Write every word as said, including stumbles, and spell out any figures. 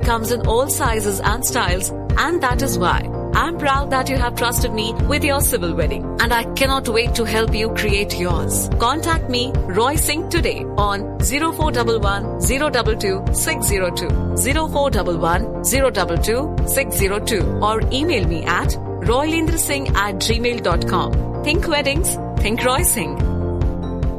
comes in all sizes and styles, and that is why I'm proud that you have trusted me with your civil wedding, and I cannot wait to help you create yours. Contact me, Roy Singh, today on zero four one one, zero two two, six zero two, zero four one one, zero two two, six zero two, or email me at roylendrasingh at gmail dot com. Think weddings, think Roy Singh.